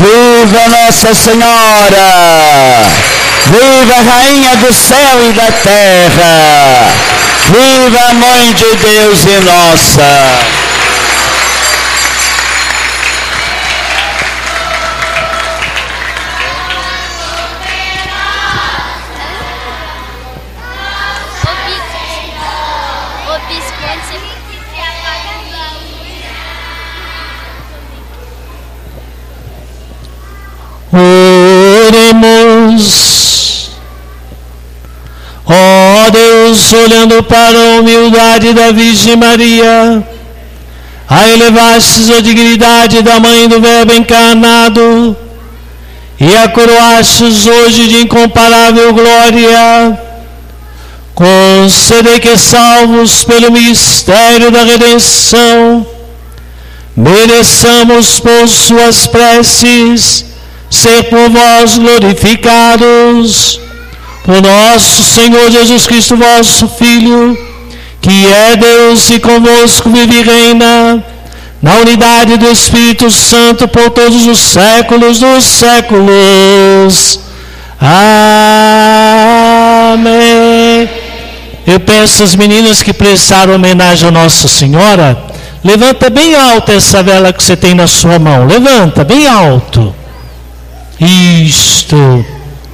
Viva Nossa Senhora! Viva a Rainha do céu e da terra! Viva a Mãe de Deus e nossa! Oremos. Ó Deus, olhando para a humildade da Virgem Maria, a elevastes a dignidade da Mãe do Verbo encarnado e a coroastes hoje de incomparável glória, concedei que, salvos pelo mistério da redenção, mereçamos por suas preces ser por vós glorificados, por nosso Senhor Jesus Cristo, vosso Filho, que é Deus e convosco vive e reina, na unidade do Espírito Santo, por todos os séculos dos séculos. Amém. Eu peço às meninas que prestaram homenagem a Nossa Senhora, levanta bem alto essa vela que você tem na sua mão, levanta bem alto. Isto.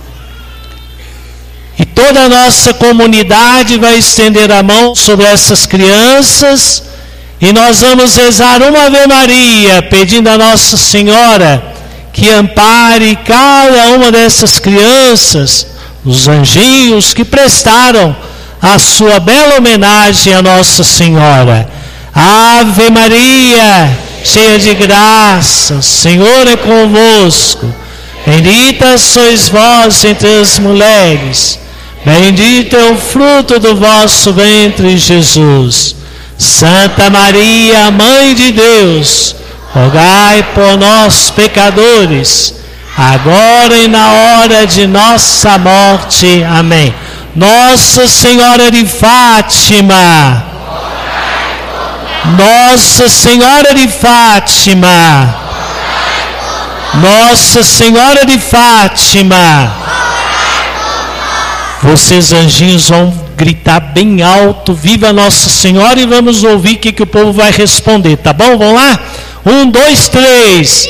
E toda a nossa comunidade vai estender a mão sobre essas crianças e nós vamos rezar uma Ave Maria, pedindo a Nossa Senhora que ampare cada uma dessas crianças, os anjinhos que prestaram a sua bela homenagem a Nossa Senhora. Ave Maria, cheia de graça, o Senhor é convosco. Bendita sois vós entre as mulheres, bendito é o fruto do vosso ventre, Jesus. Santa Maria, Mãe de Deus, rogai por nós, pecadores, agora e na hora de nossa morte. Amém. Nossa Senhora de Fátima, Nossa Senhora de Fátima, Nossa Senhora de Fátima. Vocês, anjinhos, vão gritar bem alto, viva Nossa Senhora, e vamos ouvir o que o povo vai responder, tá bom? Vamos lá? 1, 2, 3.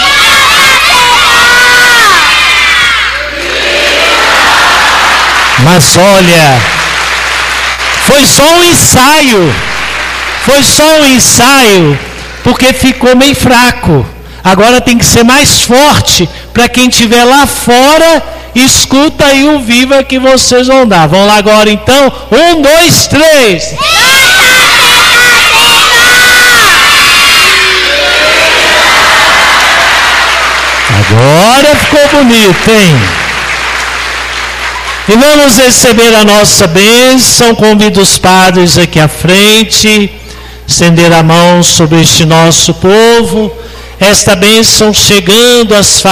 Mas olha, foi só um ensaio. Foi só um ensaio, porque ficou meio fraco. Agora tem que ser mais forte, para quem estiver lá fora, escuta aí o viva que vocês vão dar. Vamos lá agora então? 1, 2, 3. Agora ficou bonito, hein? E vamos receber a nossa bênção. Convido os padres aqui à frente, estender a mão sobre este nosso povo. Esta bênção chegando às